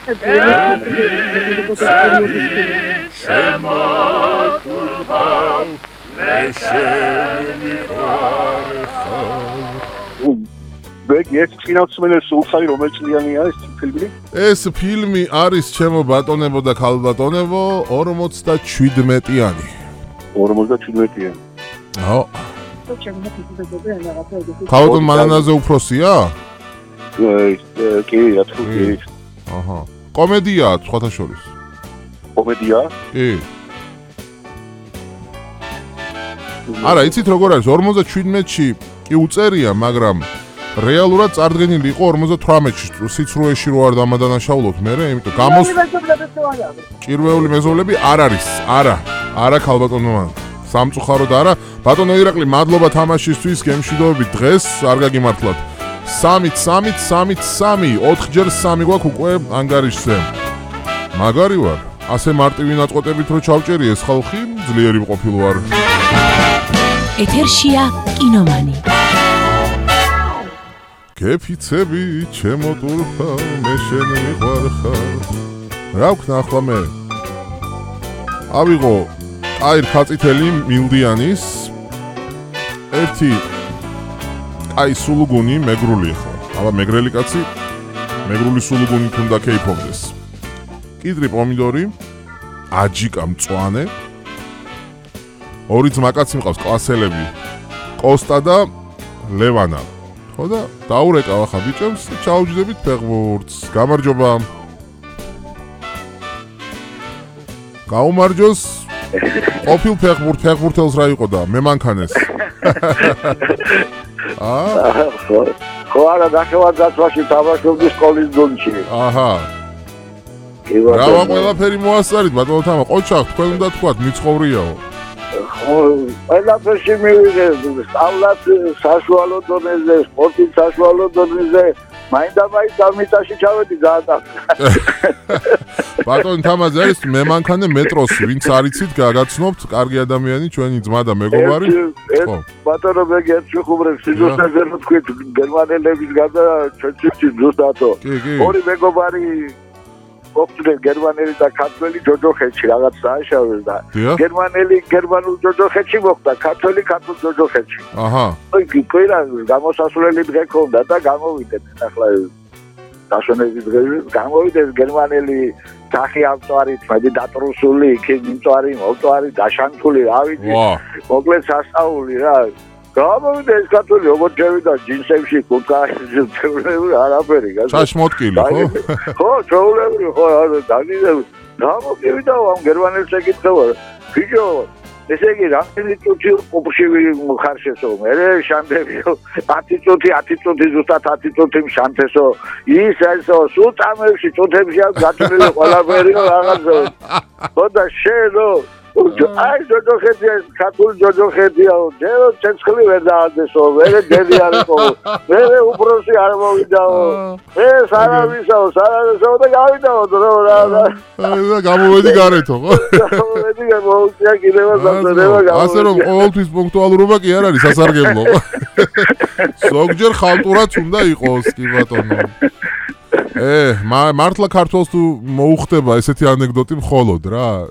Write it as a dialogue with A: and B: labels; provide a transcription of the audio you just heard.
A: ეს ფინანსმენელს უხარი რომელ წლიანია ეს ფილმი?
B: ეს ფილმი არის ჩემო ბატონებო და ქალბატონებო 57-იანი.
A: 57-იანი.
B: აო. ქალბატონ მანანაზე უფროსია?
A: კი, რა თქმა უნდა.
B: აჰა. კომედიაა სხვათა შორის.
A: კომედია?
B: კი. არა, იცით როგორ არის 57-ში კი უწერია, მაგრამ რეალურად წარდგენილი იყო 58-ში, სიცრუეში რო არ დამადანაშაულოთ მერე, იმიტომ გამოს ჭირვეული მეზობლები არ არის. არა ქალბატონო. სამწუხაროდ არა. ბატონო ირაკლი, მადლობა თამაშისთვის, გემშვიდობებით დღეს, არ გაგიმართლათ. 3 4ჯერ 3 გვაქვს უკვე ანგარიშზე. მაგარი ვარ. ასე მარტივი ნაწყვეტებით რო ჩავჭერი ეს ხალხი, ძლიერი ყოფილი ვარ.
C: ეთერშია კინომანი.
B: გეფიცები ჩემო ტურფა მე შენ მიყვარხარ. რა ვქნა მე? ავიღო აირ ხაწითელი მილდიანის ერთი აი სულუგუნი მეგრული ხო? აბა მეგრელი კაცი მეგრული სულუგუნი თუნდა კეიფობდეს. კიდრი პომიდორი, აჯიკა მწვანე. ორი ძმაკაცი მყავს კლასელები. კოსტა და ლევანა. ხო და დაურეკავ ახლა ბიჭებს და ჩაუჯდებით ფეხბურთს. გამარჯობა. გაუმარჯოს. ყოფილ ფეხბურთელს რა იყო და მე მანქანეს.
A: ხო არა დახევარ დაცვაში თამაშობდი სკოლის გუნდში.
B: აჰა. რა ყველაფერი მოასწარით ბატონო თამა ყოჩახ თქვენ უნდა თქვათ მიცხოვრიაო.
A: ყველაფერში მივიღე სწავლაც საშუალო დონეზე, სპორტით საშუალო დონეზე, მაინდა-მაინც დამიტაში ჩავედი გაატარდა.
B: ბატონო თამაზე არის მე მანქანე მეტროსი, ვინც არიცით გაგაცნობთ, კარგი ადამიანი, ჩვენი ძმა და მეგობარი.
A: ხო. ბატონო მე გეჩხუბრებ სიძულზე რო თქვით გერმანელების გადა ჩვენში ზუსტათო. ორი მეგობარი ოფცრე გერმანელი და ქართველი ჯოჯოხეთში რაღაც დააშავეს და გერმანულ ჯოჯოხეთში მოხდა ქართველი ჯოჯოხეთში. აჰა. კი ყველა გამოსასვლელი დღე ქონდა და გამოვიდნენ ახლა დაშონების დღეზე გამოვიდეს გერმანელი სახი ამწვარი, თმედი დატრუსული, იქ მიმწვარი, მომწვარი, დაშანთული, რა ვიცი. მოკლედ სასწაული რა. გამოვიდა ეს ქართველი როგორ შევიდა ჯინსებში, კურთკაში, არაფერი.
B: ჩაშმოტკილი ხო?
A: ხო, ჩაულებული ხო, დაგიზები. გამოვიდა ამ გერმანელს ეკითხება. ბიჭო, ესე იგი რამდენი წუთი ყოფში ხარშესო? მე შანდებიო 10 წუთი ზუსტად 10 წუთი შანთესო. ის ესო სულ წამებში წუთებში გაწმილი ყველაფერი რაღაცა. ხო და შენო აი ჯოჯოხეთია ქართული ჯოჯოხეთია ჯერო ცეცხლი ვერ დააძესო მე დედი არისო მე უფროსი არ მოვიდაო მე სარავისაო და გავიდაო რა
B: და გამოვედი გარეთო ხო
A: გამოვედი მოუწია კიდევა სამწედება
B: ასე რომ ყოველთვის პუნქტუალურობა კი არ არის სასარგებლო ზოგჯერ ხალტურაც უნდა იყოს კი ბატონო მართლა ქართველს თუ მოუხდება ესეთი ანეკდოტი მხოლოდ რა